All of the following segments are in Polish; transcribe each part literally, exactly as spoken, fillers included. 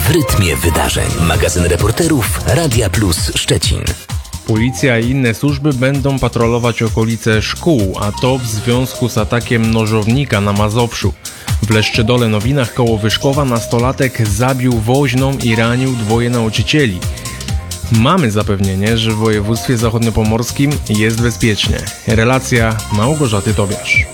W rytmie wydarzeń. Magazyn reporterów Radia Plus Szczecin. Policja i inne służby będą patrolować okolice szkół, a to w związku z atakiem nożownika na Mazowszu. W Leszczydole Nowinach koło Wyszkowa nastolatek zabił woźną i ranił dwoje nauczycieli. Mamy zapewnienie, że w województwie zachodniopomorskim jest bezpiecznie. Relacja Małgorzaty Tobiasz.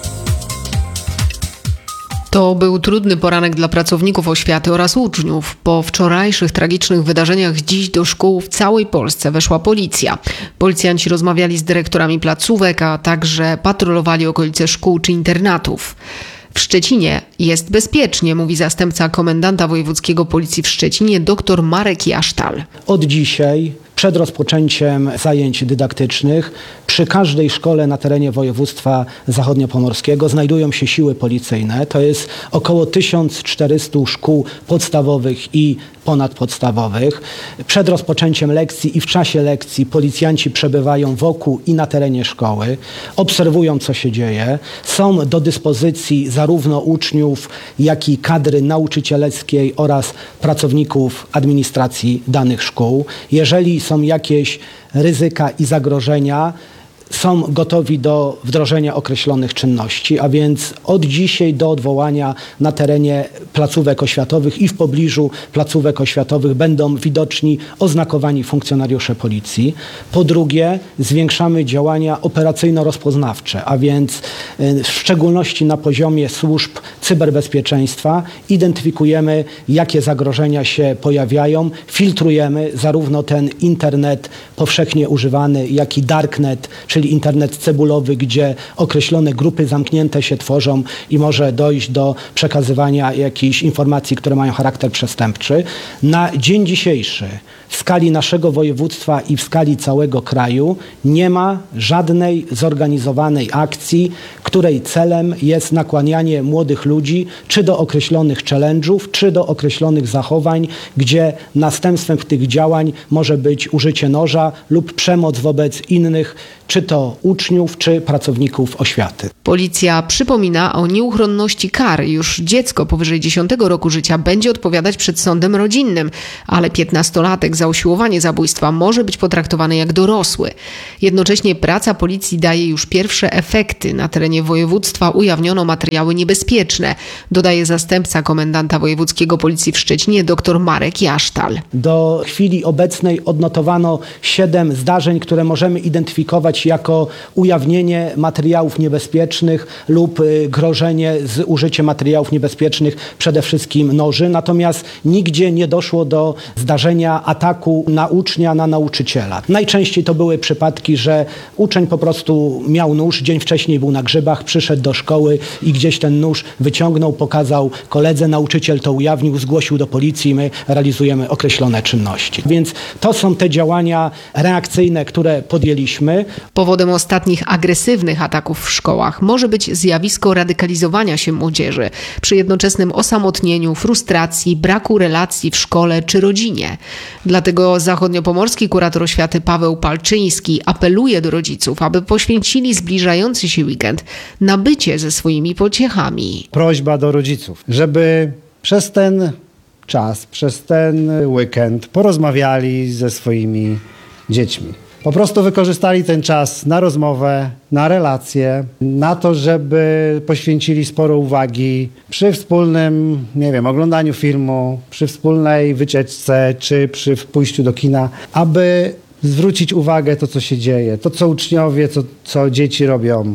To był trudny poranek dla pracowników oświaty oraz uczniów. Po wczorajszych tragicznych wydarzeniach dziś do szkół w całej Polsce weszła policja. Policjanci rozmawiali z dyrektorami placówek, a także patrolowali okolice szkół czy internatów. W Szczecinie jest bezpiecznie, mówi zastępca komendanta wojewódzkiego policji w Szczecinie dr Marek Jasztal. Od dzisiaj, przed rozpoczęciem zajęć dydaktycznych, przy każdej szkole na terenie województwa zachodniopomorskiego znajdują się siły policyjne. To jest około tysiąc czterysta szkół podstawowych i ponadpodstawowych. Przed rozpoczęciem lekcji i w czasie lekcji policjanci przebywają wokół i na terenie szkoły, obserwują, co się dzieje. Są do dyspozycji zarówno uczniów, jak i kadry nauczycieleckiej oraz pracowników administracji danych szkół. Jeżeli są jakieś ryzyka i zagrożenia, są gotowi do wdrożenia określonych czynności, a więc od dzisiaj do odwołania na terenie placówek oświatowych i w pobliżu placówek oświatowych będą widoczni oznakowani funkcjonariusze policji. Po drugie, zwiększamy działania operacyjno-rozpoznawcze, a więc w szczególności na poziomie służb cyberbezpieczeństwa identyfikujemy, jakie zagrożenia się pojawiają, filtrujemy zarówno ten internet powszechnie używany, jak i darknet, czyli internet cebulowy, gdzie określone grupy zamknięte się tworzą i może dojść do przekazywania jakichś informacji, które mają charakter przestępczy. Na dzień dzisiejszy w skali naszego województwa i w skali całego kraju nie ma żadnej zorganizowanej akcji, której celem jest nakłanianie młodych ludzi czy do określonych challenge'ów, czy do określonych zachowań, gdzie następstwem tych działań może być użycie noża lub przemoc wobec innych, czy to uczniów, czy pracowników oświaty. Policja przypomina o nieuchronności kar. Już dziecko powyżej dziesiątego roku życia będzie odpowiadać przed sądem rodzinnym, ale piętnastolatek za usiłowanie zabójstwa może być potraktowany jak dorosły. Jednocześnie praca policji daje już pierwsze efekty. Na terenie województwa ujawniono materiały niebezpieczne, dodaje zastępca komendanta wojewódzkiego policji w Szczecinie dr Marek Jasztal. Do chwili obecnej odnotowano siedem zdarzeń, które możemy identyfikować jako ujawnienie materiałów niebezpiecznych lub grożenie z użyciem materiałów niebezpiecznych, przede wszystkim noży. Natomiast nigdzie nie doszło do zdarzenia ataku na ucznia, na nauczyciela. Najczęściej to były przypadki, że uczeń po prostu miał nóż, dzień wcześniej był na grzybach, przyszedł do szkoły i gdzieś ten nóż wyciągnął, pokazał koledze, nauczyciel to ujawnił, zgłosił do policji i my realizujemy określone czynności. Więc to są te działania reakcyjne, które podjęliśmy. Powodem ostatnich agresywnych ataków w szkołach może być zjawisko radykalizowania się młodzieży przy jednoczesnym osamotnieniu, frustracji, braku relacji w szkole czy rodzinie. Dlatego zachodniopomorski kurator oświaty Paweł Palczyński apeluje do rodziców, aby poświęcili zbliżający się weekend na bycie ze swoimi pociechami. Prośba do rodziców, żeby przez ten czas, przez ten weekend porozmawiali ze swoimi dziećmi. Po prostu wykorzystali ten czas na rozmowę, na relacje, na to, żeby poświęcili sporo uwagi przy wspólnym, nie wiem, oglądaniu filmu, przy wspólnej wycieczce czy przy pójściu do kina, aby zwrócić uwagę to, co się dzieje, to, co uczniowie, co, co dzieci robią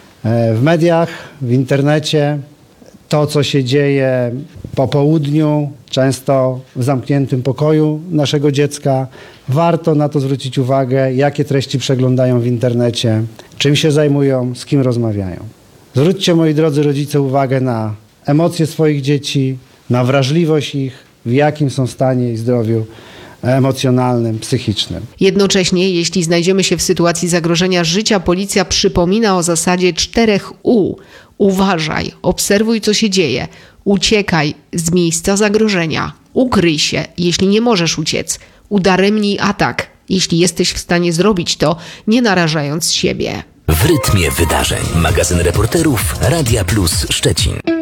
w mediach, w internecie, to, co się dzieje po południu, często w zamkniętym pokoju naszego dziecka. Warto na to zwrócić uwagę, jakie treści przeglądają w internecie, czym się zajmują, z kim rozmawiają. Zwróćcie, moi drodzy rodzice, uwagę na emocje swoich dzieci, na wrażliwość ich, w jakim są stanie i zdrowiu emocjonalnym, psychicznym. Jednocześnie, jeśli znajdziemy się w sytuacji zagrożenia życia, policja przypomina o zasadzie czterech U. Uważaj, obserwuj, co się dzieje, uciekaj z miejsca zagrożenia, ukryj się, jeśli nie możesz uciec, udaremnij atak, jeśli jesteś w stanie zrobić to, nie narażając siebie. W rytmie wydarzeń. Magazyn reporterów Radia Plus Szczecin.